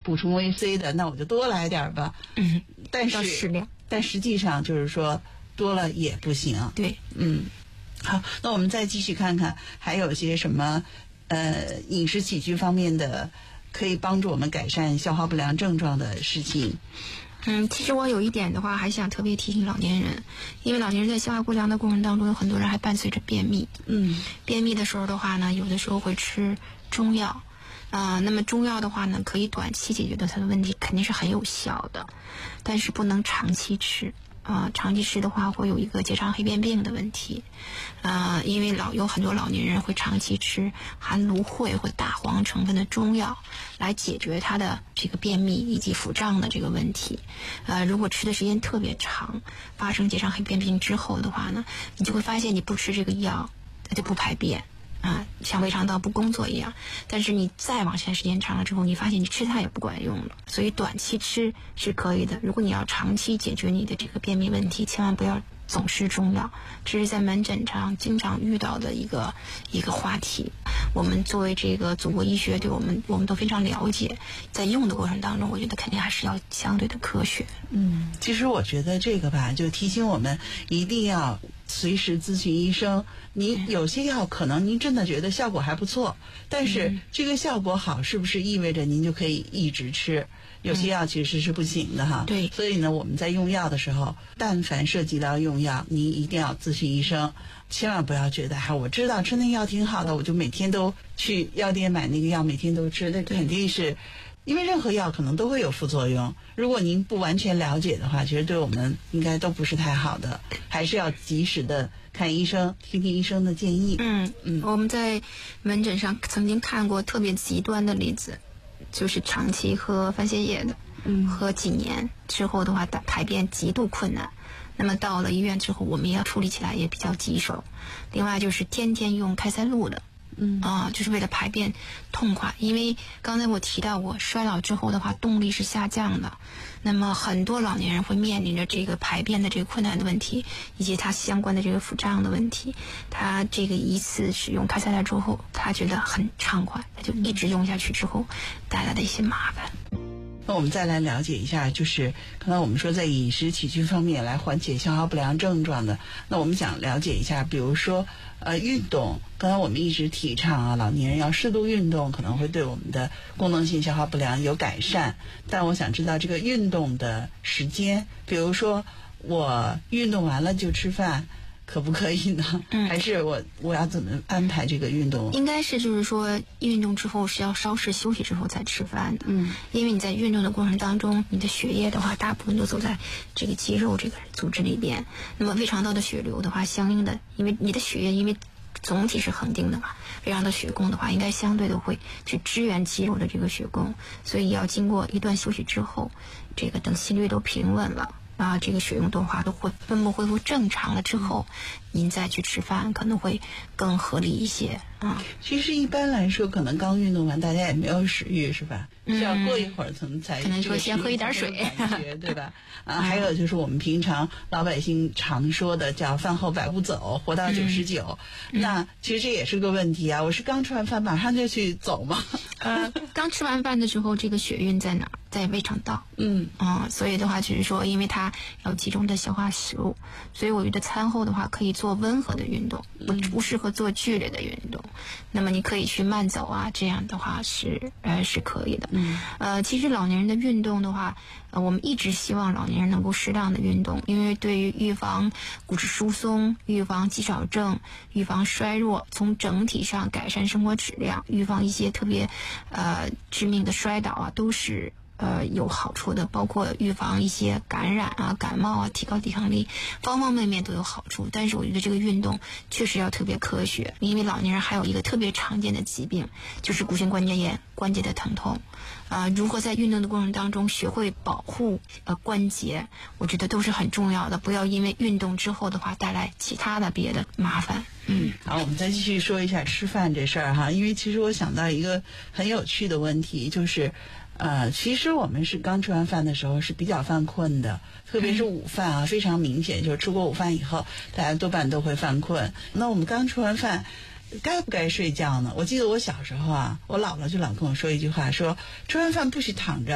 补充维 C 的，那我就多来点吧。但要适量。 但实际上就是说多了也不行。 对， 好，那我们再继续看看还有些什么饮食起居方面的可以帮助我们改善消化不良症状的事情。 其实我有一点的话还想特别提醒老年人，因为老年人在消化不良的过程当中，有很多人还伴随着便秘。便秘的时候的话呢，有的时候会吃中药。那么中药的话呢，可以短期解决的它的问题，肯定是很有效的，但是不能长期吃。长期吃的话会有一个结肠黑变病的问题。因为有很多老年人会长期吃含芦荟或大黄成分的中药来解决他的这个便秘以及腹胀的这个问题。如果吃的时间特别长，发生结肠黑变病之后的话呢，你就会发现你不吃这个药，它就不排便。像胃肠道不工作一样，但是你再往前时间长了之后，你发现你吃它也不管用了。所以短期吃是可以的，如果你要长期解决你的这个便秘问题，千万不要总吃中药。这是在门诊上经常遇到的一个话题。我们作为这个祖国医学，对我们都非常了解，在用的过程当中，我觉得肯定还是要相对的科学。 其实我觉得这个吧，就提醒我们一定要随时咨询医生。你有些药可能您真的觉得效果还不错，但是这个效果好是不是意味着您就可以一直吃？有些药其实是不行的哈。 对， 所以呢，我们在用药的时候，但凡涉及到用药，您一定要咨询医生，千万不要觉得我知道吃那药挺好的，我就每天都去药店买那个药，每天都吃，那肯定是。因为任何药可能都会有副作用，如果您不完全了解的话，其实对我们应该都不是太好的，还是要及时的看医生，听听医生的建议。 我们在门诊上曾经看过特别极端的例子，就是长期喝番泻叶的，喝几年之后的话，排便极度困难。那么到了医院之后，我们也要处理起来也比较棘手。另外就是天天用开塞露的。就是为了排便痛快。因为刚才我提到过，衰老之后的话，动力是下降的。那么很多老年人会面临着这个排便的这个困难的问题，以及他相关的这个腹胀的问题。他这个一次使用开塞露之后，他觉得很畅快，他就一直用下去之后带来的一些麻烦。 那我们再来了解一下，就是刚才我们说在饮食起居方面来缓解消化不良症状的，那我们想了解一下，比如说运动。刚才我们一直提倡老年人要适度运动，可能会对我们的功能性消化不良有改善。但我想知道这个运动的时间，比如说我运动完了就吃饭，可不可以呢？还是我要怎么安排这个运动？ 应该是就是说运动之后是要稍事休息之后再吃饭的。因为你在运动的过程当中，你的血液的话大部分都走在这个肌肉这个组织里边，那么胃肠道的血流的话，相应的因为你的血液因为总体是恒定的嘛，胃肠的血供的话应该相对的会去支援肌肉的这个血供，所以要经过一段休息之后，这个等心率都平稳了这个血液的话都会分布恢复正常了之后，您再去吃饭可能会更合理一些。 其实一般来说，可能刚运动完大家也没有食欲，是吧？需要过一会儿才可能说先喝一点水， 对吧？还有就是我们平常老百姓常说的叫饭后百步走，活到99。那其实这也是个问题啊！我是刚吃完饭马上就去走吗？ 刚吃完饭的时候，这个血运在哪儿？在胃肠道。所以的话就是说，因为它要集中的消化食物，所以我觉得餐后的话可以做温和的运动，不适合做剧烈的运动。那么你可以去慢走这样的话是可以的。其实老年人的运动的话，我们一直希望老年人能够适当的运动，因为对于预防骨质疏松、预防肌少症、预防衰弱，从整体上改善生活质量，预防一些特别致命的摔倒都是有好处的，包括预防一些感染感冒提高抵抗力，方方面面都有好处。但是我觉得这个运动确实要特别科学，因为老年人还有一个特别常见的疾病，就是骨性关节炎、关节的疼痛。如何在运动的过程当中学会保护关节，我觉得都是很重要的，不要因为运动之后的话带来其他的别的麻烦。 好，我们再继续说一下吃饭这事儿哈，因为其实我想到一个很有趣的问题，就是其实我们是刚吃完饭的时候是比较犯困的，特别是午饭非常明显，就是吃过午饭以后大家多半都会犯困。那我们刚吃完饭该不该睡觉呢？我记得我小时候我姥姥就老跟我说一句话，说吃完饭不许躺着，